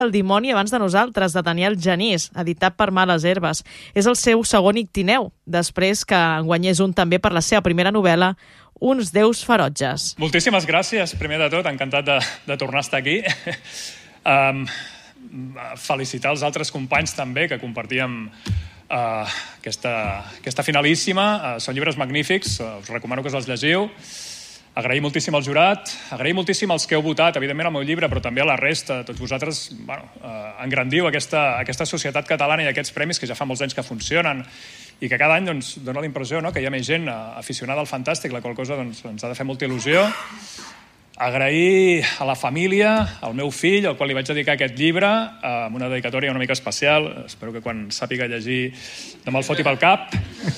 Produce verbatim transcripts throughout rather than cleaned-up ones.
El dimoni abans de nosaltres, de Daniel Genís, editat per Males Herbes. És el seu segon Ictineu, després que en guanyés un també per la seva primera novel·la, Uns déus ferotges. Moltíssimes gràcies, primer de tot, encantat de, de tornar a estar aquí. um, felicitar els altres companys també, que compartíem uh, aquesta, aquesta finalíssima. Uh, són llibres magnífics, uh, us recomano que us els llegiu. Agrair moltíssim al jurat, agrair moltíssim als que heu votat, evidentment al meu llibre, però també a la resta. Tots vosaltres bueno, eh, engrandiu aquesta, aquesta societat catalana i aquests premis que ja fa molts anys que funcionen i que cada any doncs, dona la impressió no, que hi ha més gent aficionada al fantàstic, la qual cosa doncs, ens ha de fer molta il·lusió. Agrair a la família, al meu fill, al qual li vaig dedicar aquest llibre, eh, amb una dedicatòria una mica especial. Espero que quan sàpiga llegir no me'l foti pel cap.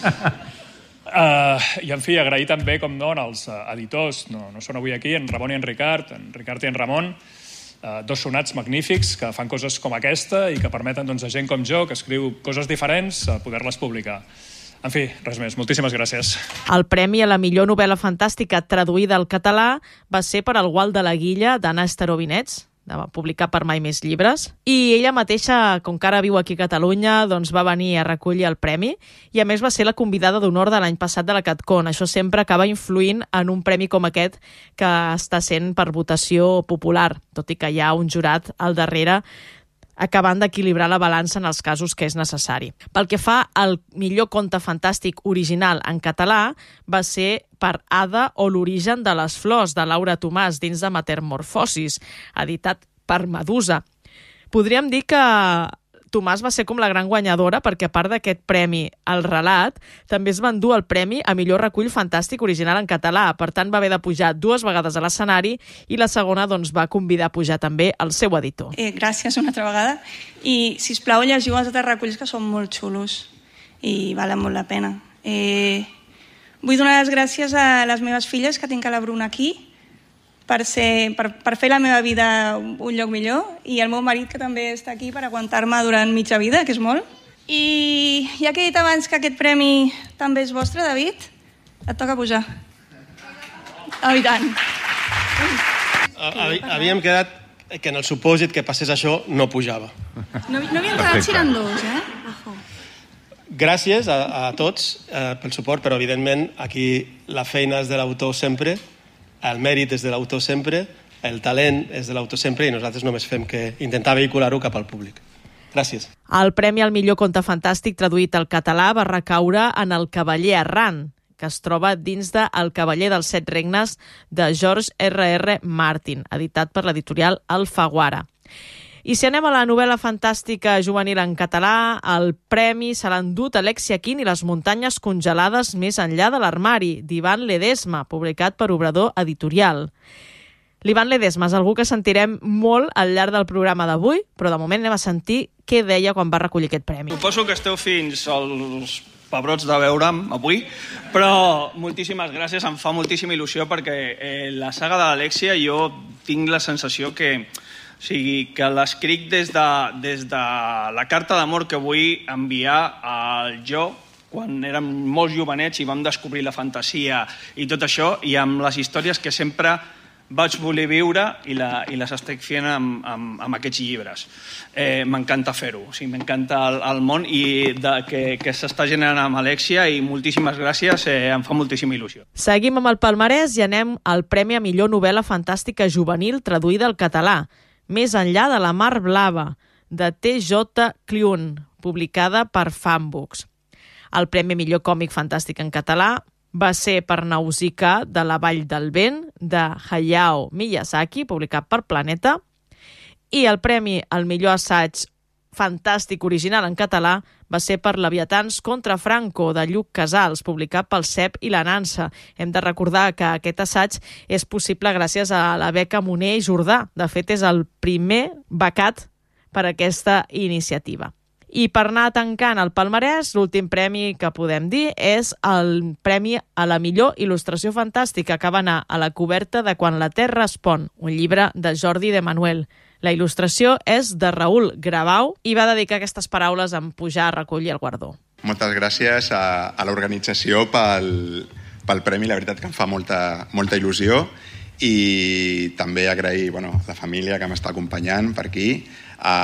Uh, I, en fi, agrair també, com no, als uh, editors, no, no són avui aquí, en Ramon i en Ricard, en Ricard i en Ramon, uh, dos sonats magnífics que fan coses com aquesta i que permeten doncs, a gent com jo, que escriu coses diferents, uh, poder-les publicar. En fi, res més. Moltíssimes gràcies. El premi a la millor novel·la fantàstica traduïda al català va ser per El gual de la Guilla, d'Anna Esterovinets, va publicar per Mai Més Llibres, i ella mateixa, com que ara viu aquí a Catalunya, doncs va venir a recollir el premi i a més va ser la convidada d'honor de l'any passat de la CatCon. Això sempre acaba influint en un premi com aquest que està sent per votació popular, tot i que hi ha un jurat al darrere acabant d'equilibrar la balança en els casos que és necessari. Pel que fa al millor conte fantàstic original en català, va ser per Ada o l'origen de les flors, de Laura Tomàs, dins de Metamorfosis, editat per Medusa. Podríem dir que Tomàs va ser com la gran guanyadora perquè, a part d'aquest premi al relat, també es va endur el premi a millor recull fantàstic original en català. Per tant, va haver de pujar dues vegades a l'escenari i la segona doncs, va convidar a pujar també el seu editor. Eh, gràcies una altra vegada. I, sisplau, llegiu els altres reculls que són molt xulos i valen molt la pena. Eh, vull donar les gràcies a les meves filles, que tinc a la Bruna aquí, per, ser, per, per fer la meva vida un lloc millor, i el meu marit, que també està aquí per aguantar-me durant mitja vida, que és molt. I ja que he dit abans que aquest premi també és vostre, David, et toca pujar. Oh, i tant. Havíem quedat que en el supòsit que passés això no pujava. No, no havíem quedat xirandós, eh? Ojo. Gràcies a, a tots eh, pel suport, però evidentment aquí la feina és de l'autor sempre, el mèrit és de l'autor sempre, el talent és de l'autor sempre i nosaltres només fem que intentar vehicular-ho cap al públic. Gràcies. El premi al millor conte fantàstic traduït al català va recaure en El cavaller errant, que es troba dins de El cavaller dels set regnes de George R R Martin, editat per l'editorial Alfaguara. I si anem a la novel·la fantàstica juvenil en català, el premi se l'ha endut Alexia Quint i les muntanyes congelades més enllà de l'armari, d'Ivan Ledesma, publicat per Obrador Editorial. L'Ivan Ledesma és algú que sentirem molt al llarg del programa d'avui, però de moment anem a sentir què deia quan va recollir aquest premi. Suposo que esteu fins als pebrots de veure'm avui, però moltíssimes gràcies, em fa moltíssima il·lusió perquè eh, la saga de l'Alexia jo tinc la sensació que O sigui, que l'escric des, de, des de la carta d'amor que vull enviar al jo quan érem molt jovenets i vam descobrir la fantasia i tot això, i amb les històries que sempre vaig voler viure i, la, i les estic fent amb, amb, amb aquests llibres. Eh, m'encanta fer-ho, o sigui, m'encanta el, el món i de, que, que s'està generant amb Alexia, i moltíssimes gràcies, eh, em fa moltíssima il·lusió. Seguim amb el palmarès i anem al Premi a millor novel·la fantàstica juvenil traduïda al català, Més enllà de la mar blava, de T J Clune, publicada per Fanbooks. El Premi a millor còmic fantàstic en català va ser per Nausicaa de la Vall del Vent, de Hayao Miyazaki, publicat per Planeta, i el Premi al millor assaig fantàstic original en català va ser per Leviatans contra Franco, de Lluc Casals, publicat pel C E P i la Nansa. Hem de recordar que aquest assaig és possible gràcies a la beca Moner i Jordà. De fet, és el primer becat per aquesta iniciativa. I per anar tancant el palmarès, l'últim premi que podem dir és el Premi a la millor il·lustració fantàstica, que va anar a la coberta de Quan la Terra respon, un llibre de Jordi de Manuel. La il·lustració és de Raül Grabau i va dedicar aquestes paraules en pujar a recollir el guardó. Moltes gràcies a, a l'organització pel, pel premi, la veritat que em fa molta, molta il·lusió, i també agrair bueno, la família que m'està acompanyant per aquí,